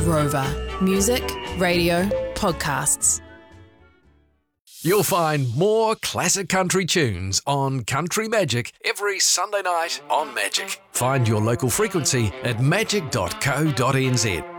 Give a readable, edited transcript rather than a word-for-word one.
Rover. Music, radio, podcasts. You'll find more classic country tunes on Country Magic every Sunday night on Magic. Find your local frequency at magic.co.nz.